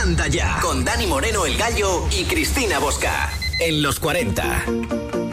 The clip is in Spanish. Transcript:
Manda Ya, con Dani Moreno el Gallo y Cristina Bosca, en los 40.